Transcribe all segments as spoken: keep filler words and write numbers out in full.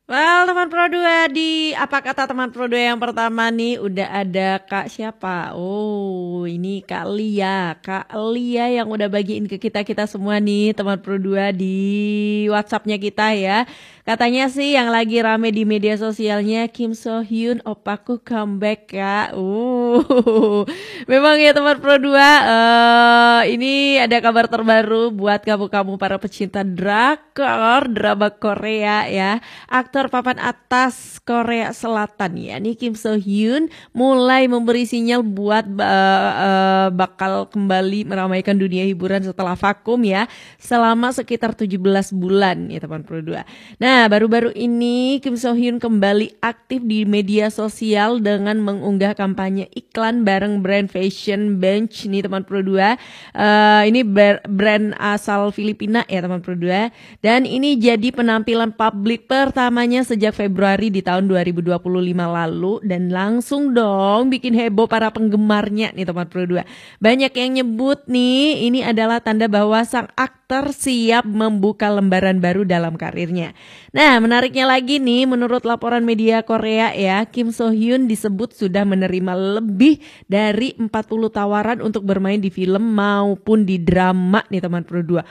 Well, teman Pro dua di apa kata teman Pro dua yang pertama nih udah ada Kak siapa? Oh, ini Kak Lia. Kak Lia yang udah bagiin ke kita-kita semua nih teman Pro dua di WhatsApp-nya kita ya. Katanya sih yang lagi rame di media sosialnya Kim So Hyun opaku comeback Kak. Uh. Memang ya teman Pro dua uh, ini ada kabar terbaru buat kamu-kamu para pecinta drakor, drama Korea ya. Aktor papan atas Korea Selatan ya, nih Kim So Hyun mulai memberi sinyal buat uh, uh, bakal kembali meramaikan dunia hiburan setelah vakum ya selama sekitar tujuh belas bulan ya teman Pro dua. Nah, baru-baru ini Kim So Hyun kembali aktif di media sosial dengan mengunggah kampanye iklan bareng brand fashion Bench nih teman Pro dua. Uh, ini brand asal Filipina ya teman Pro dua, dan ini jadi penampilan publik pertamanya sejak Februari di tahun dua ribu dua puluh lima lalu, dan langsung dong bikin heboh para penggemarnya nih teman Pro dua. Banyak yang nyebut nih ini adalah tanda bahwa sang aktor siap membuka lembaran baru dalam karirnya. Nah, menariknya lagi nih, menurut laporan media Korea ya, Kim So Hyun disebut sudah menerima lebih dari empat puluh tawaran untuk bermain di film maupun di drama nih teman Pro dua.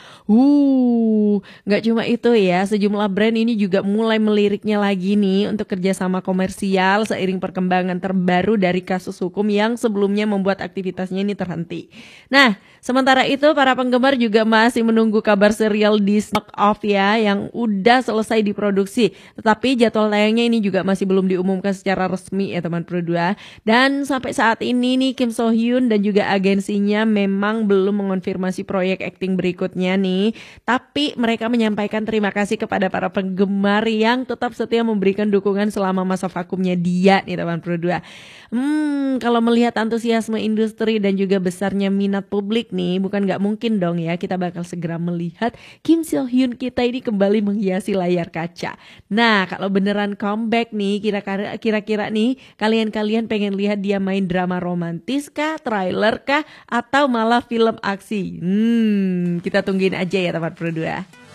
Uh, nggak cuma itu ya, sejumlah brand ini juga mulai meliriknya lagi nih untuk kerjasama komersial seiring perkembangan terbaru dari kasus hukum yang sebelumnya membuat aktivitasnya ini terhenti. Nah, sementara itu para penggemar juga masih menunggu kabar serial This Knock Off ya yang udah selesai diproduksi, tetapi jadwal tayangnya ini juga masih belum diumumkan secara resmi ya teman Pro dua. Dan sampai saat ini nih Kim So Hyun dan juga agensinya memang belum mengonfirmasi proyek akting berikutnya nih, tapi mereka menyampaikan terima kasih kepada para penggemar yang tetap setia memberikan dukungan selama masa vakumnya dia nih teman Pro dua. Hmm, kalau melihat antusiasme industri dan juga besarnya minat publik nih, bukan gak mungkin dong ya kita bakal segera melihat Kim So Hyun kita ini kembali menghiasi layar kaca. Nah, kalau beneran comeback nih, kira-kira kira-kira nih kalian-kalian pengen lihat dia main drama romantis kah, trailer kah, atau malah film aksi? Hmm, kita tungguin aja ya teman Pro dua.